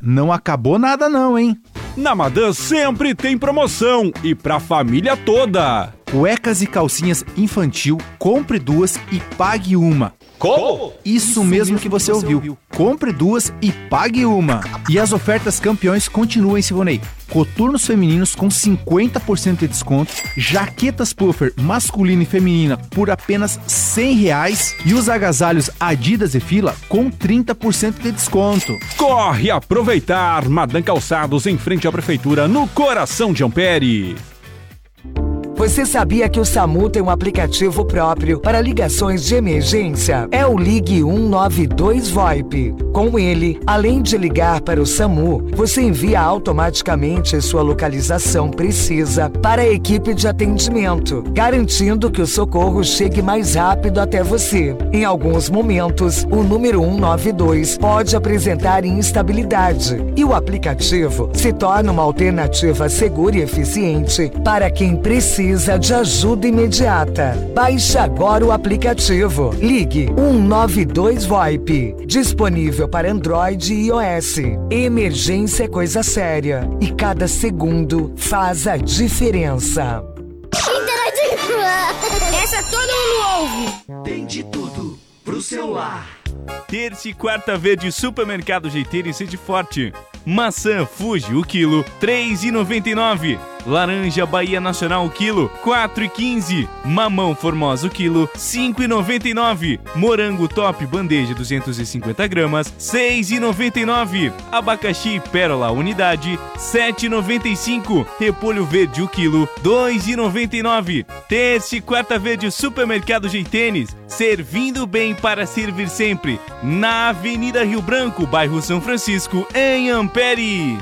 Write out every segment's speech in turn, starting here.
não acabou nada não, hein? Na Madã sempre tem promoção e pra família toda. Cuecas e calcinhas infantil, compre 2 e pague uma. Como? Isso mesmo que você ouviu. Compre 2 e pague uma. E as ofertas campeões continuam, Sivonei. Coturnos femininos com 50% de desconto, jaquetas puffer masculina e feminina por apenas R$100 e os agasalhos Adidas e Fila com 30% de desconto. Corre aproveitar! Madã Calçados em frente à prefeitura, no coração de Ampere. Você sabia que o SAMU tem um aplicativo próprio para ligações de emergência? É o Ligue 192 VoIP. Com ele, além de ligar para o SAMU, você envia automaticamente sua localização precisa para a equipe de atendimento, garantindo que o socorro chegue mais rápido até você. Em alguns momentos, o número 192 pode apresentar instabilidade e o aplicativo se torna uma alternativa segura e eficiente para quem precisa de ajuda imediata. Baixe agora o aplicativo. Ligue 192 VoIP. Disponível para Android e iOS. Emergência é coisa séria e cada segundo faz a diferença. Essa todo mundo ouve. Tem de tudo pro celular. Terça e quarta verde Supermercado Jeiteiro em Sede Forte. Maçã Fuji, o quilo, R$3,99. Laranja Bahia Nacional, o quilo, R$4,15. Mamão Formosa, o quilo, R$5,99. Morango Top Bandeja 250 gramas, R$6,99. Abacaxi Pérola Unidade, R$7,95. Repolho Verde, o quilo, R$2,99. Terça e quarta verde Supermercado Jeitênis, servindo bem para servir sempre. Na Avenida Rio Branco, bairro São Francisco, em Ampere.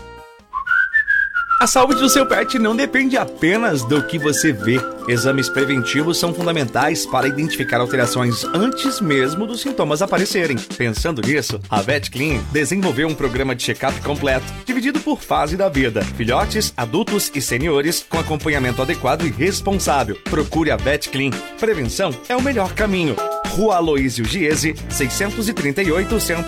A saúde do seu pet não depende apenas do que você vê. Exames preventivos são fundamentais para identificar alterações antes mesmo dos sintomas aparecerem. Pensando nisso, a VetClean desenvolveu um programa de check-up completo, dividido por fase da vida: filhotes, adultos e seniores, com acompanhamento adequado e responsável. Procure a VetClean. Prevenção é o melhor caminho. Rua Aloísio Giese, 638, Centro